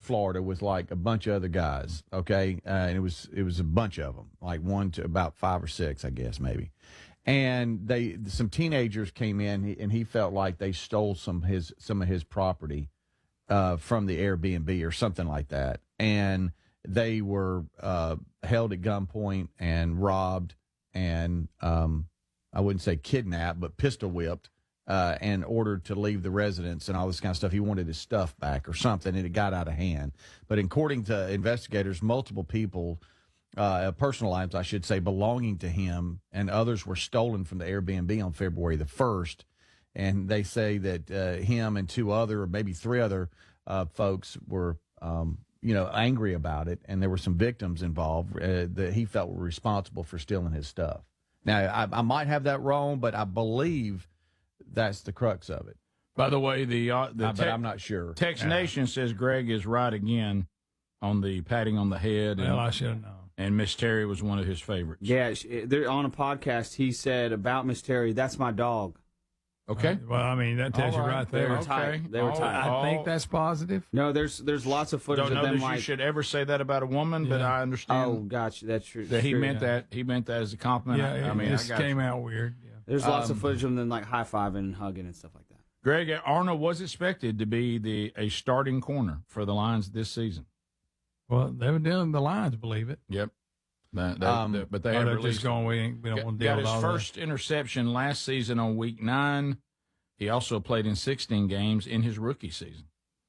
Florida with like a bunch of other guys. Okay, and it was a bunch of them, like one to about 5 or 6, I guess maybe. And some teenagers came in, and he felt like they stole some of his property from the Airbnb or something like that, and they were held at gunpoint and robbed, and I wouldn't say kidnapped, but pistol whipped, and ordered to leave the residence and all this kind of stuff. He wanted his stuff back or something, and it got out of hand. But according to investigators, multiple people, personal items, I should say, belonging to him and others were stolen from the Airbnb on February the 1st. And they say that him and 2 other, or maybe 3 other folks were, angry about it. And there were some victims involved that he felt were responsible for stealing his stuff. Now, I might have that wrong, but I believe that's the crux of it. By the way, but I'm not sure. Tex Nation says Greg is right again on the patting on the head. Well, I should have known. And Miss Terry was one of his favorites. Yeah, on a podcast, he said about Miss Terry, "That's my dog." Okay. Well, I mean, that tells you right there. They were tight. They were tight. I think that's positive. No, there's lots of footage Don't know of them that you should ever say that about a woman, but I understand. Oh, gotcha, that's true. That he meant that. He meant that as a compliment. Yeah, it just came out weird. Yeah. There's lots of footage of them like high fiving and hugging and stuff like that. Greg, Arnold was expected to be a starting corner for the Lions this season. Well, evidently the Lions believe it. Yep. But they have they're released just going. We don't want to deal with all got his first interception last season on week 9. He also played in 16 games in his rookie season.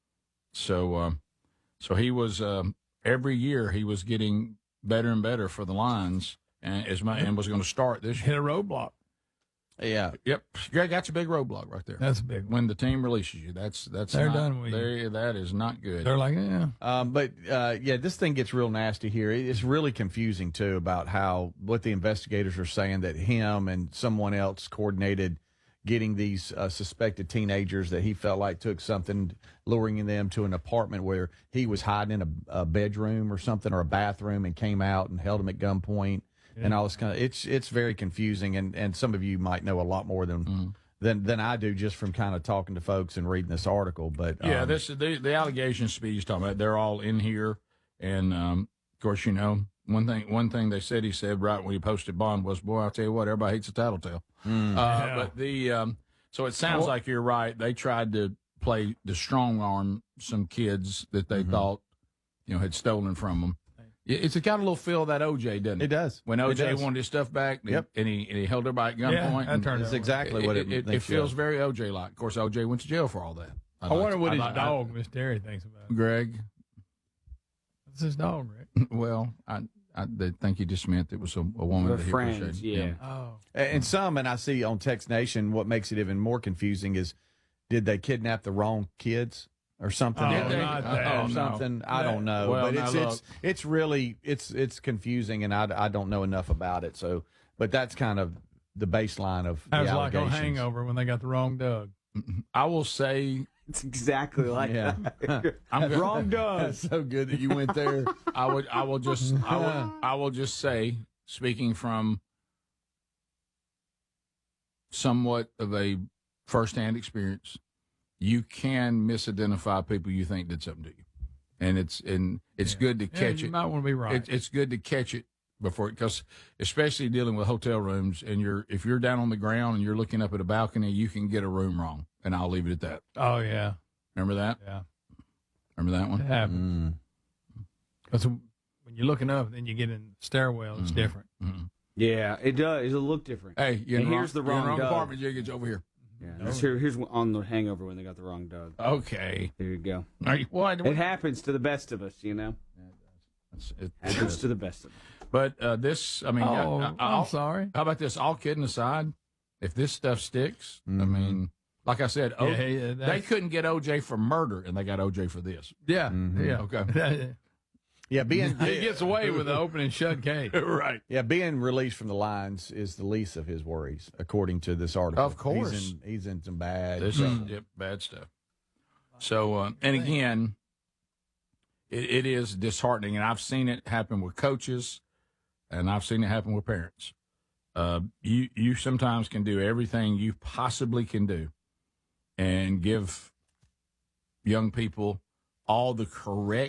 So he was every year he was getting better and better for the Lions, and was going to start this year. Hit a roadblock. Yeah. Yep. Greg, that's a big roadblock right there. That's a big one. When the team releases you, that's they're not, done with you. That is not good. They're like, yeah. This thing gets real nasty here. It's really confusing too about what the investigators are saying, that him and someone else coordinated getting these suspected teenagers that he felt like took something, luring them to an apartment where he was hiding in a bedroom or something, or a bathroom, and came out and held them at gunpoint. Yeah. And all this kind of, it's very confusing, and some of you might know a lot more than I do just from kind of talking to folks and reading this article. But the allegations Speedy's talking about, they're all in here, and of course, one thing they said he said right when he posted bond was, "Boy, I'll tell you what, everybody hates a tattletale." But so it sounds like you're right. They tried to play the strong arm some kids that they thought had stolen from them. It's got a little feel of that OJ, doesn't it? It does. When OJ wanted his stuff back, and he held everybody at gunpoint. That's exactly what it feels very OJ like. Of course, OJ went to jail for all that. I wonder what his dog, Miss Terry, thinks about it. Greg. That's his dog, Rick. Well, I think he just meant it was a woman that he friends, appreciated. yeah. Oh. And I see on Text Nation, what makes it even more confusing is, did they kidnap the wrong kids or something? Something. I don't know. Well, but it's really confusing, and I don't know enough about it. So, but that's kind of the baseline of the allegations. Like on Hangover when they got the wrong Doug. I will say. It's exactly like that. Wrong Doug. That's so good that you went there. I will just say, speaking from somewhat of a first-hand experience, you can misidentify people you think did something to you, and it's good to catch it. You might want to be right. It's good to catch it before, because especially dealing with hotel rooms, and if you're down on the ground and you're looking up at a balcony, you can get a room wrong, and I'll leave it at that. Oh yeah, remember that? Yeah, remember that one? It happens. Because when you're looking up, then you get in the stairwell. It's different. Mm-hmm. Yeah, it does. It'll look different. Hey, here's the wrong Doug. Apartment. Jiggins over here. Yeah, here's on the Hangover when they got the wrong Doug. Okay, there you go. It happens to the best of us, Yeah, it happens to the best of us. But I'm sorry. How about this? All kidding aside, if this stuff sticks, I mean, like I said, they couldn't get OJ for murder, and they got OJ for this. Yeah, yeah, okay. Yeah, he gets away with the open and shut case. Right. Yeah, being released from the lines is the least of his worries, according to this article. Of course. He's in some bad bad stuff. So, and again, it is disheartening, and I've seen it happen with coaches, and I've seen it happen with parents. You sometimes can do everything you possibly can do and give young people all the correct